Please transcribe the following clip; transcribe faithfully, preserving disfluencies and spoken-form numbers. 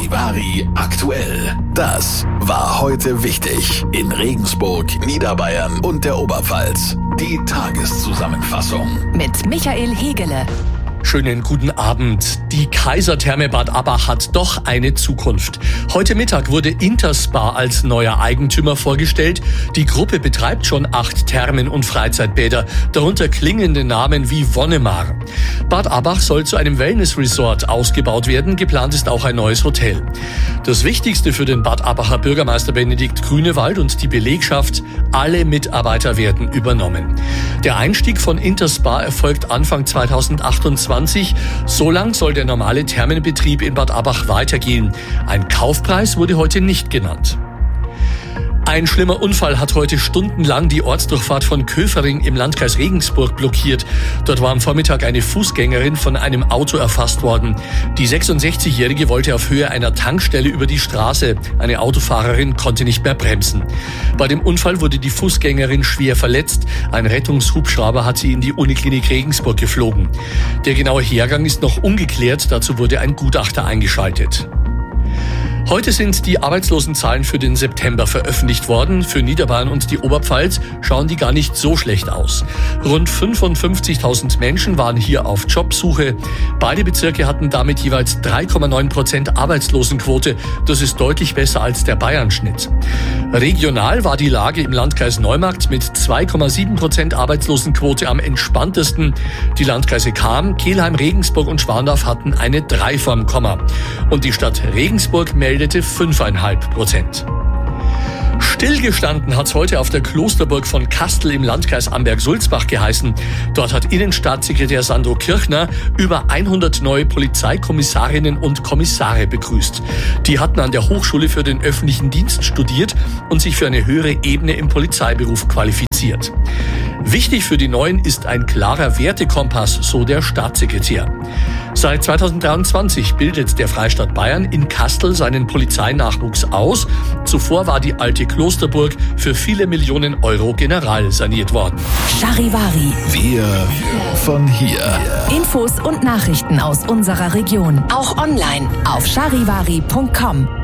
Charivari aktuell. Das war heute wichtig in Regensburg, Niederbayern und der Oberpfalz. Die Tageszusammenfassung mit Michael Hegele. Schönen guten Abend. Die Kaisertherme Bad Abbach hat doch eine Zukunft. Heute Mittag wurde Interspa als neuer Eigentümer vorgestellt. Die Gruppe betreibt schon acht Thermen und Freizeitbäder, darunter klingende Namen wie Wonnemar. Bad Abbach soll zu einem Wellness-Resort ausgebaut werden. Geplant ist auch ein neues Hotel. Das Wichtigste für den Bad Abbacher Bürgermeister Benedikt Grünewald und die Belegschaft: alle Mitarbeiter werden übernommen. Der Einstieg von Interspa erfolgt Anfang zweitausendachtundzwanzig. So lang soll der normale Thermenbetrieb in Bad Abbach weitergehen. Ein Kaufpreis wurde heute nicht genannt. Ein schlimmer Unfall hat heute stundenlang die Ortsdurchfahrt von Köfering im Landkreis Regensburg blockiert. Dort war am Vormittag eine Fußgängerin von einem Auto erfasst worden. Die sechsundsechzigjährige wollte auf Höhe einer Tankstelle über die Straße. Eine Autofahrerin konnte nicht mehr bremsen. Bei dem Unfall wurde die Fußgängerin schwer verletzt. Ein Rettungshubschrauber hat sie in die Uniklinik Regensburg geflogen. Der genaue Hergang ist noch ungeklärt. Dazu wurde ein Gutachter eingeschaltet. Heute sind die Arbeitslosenzahlen für den September veröffentlicht worden. Für Niederbayern und die Oberpfalz schauen die gar nicht so schlecht aus. Rund fünfundfünfzigtausend Menschen waren hier auf Jobsuche. Beide Bezirke hatten damit jeweils drei Komma neun Prozent Arbeitslosenquote. Das ist deutlich besser als der Bayern-Schnitt. Regional war die Lage im Landkreis Neumarkt mit zwei Komma sieben Prozent Arbeitslosenquote am entspanntesten. Die Landkreise Cham, Kelheim, Regensburg und Schwandorf hatten eine drei vorm Komma. Und die Stadt Regensburg meldete fünf Komma fünf Prozent. Stillgestanden hat's heute auf der Klosterburg von Kastel im Landkreis Amberg-Sulzbach geheißen. Dort hat Innenstaatssekretär Sandro Kirchner über hundert neue Polizeikommissarinnen und Kommissare begrüßt. Die hatten an der Hochschule für den öffentlichen Dienst studiert und sich für eine höhere Ebene im Polizeiberuf qualifiziert. Wichtig für die Neuen ist ein klarer Wertekompass, so der Staatssekretär. Seit zweitausenddreiundzwanzig bildet der Freistaat Bayern in Kastel seinen Polizeinachwuchs aus. Zuvor war die alte Klosterburg für viele Millionen Euro generalsaniert worden. Charivari. Wir von hier. Infos und Nachrichten aus unserer Region. Auch online auf charivari punkt com.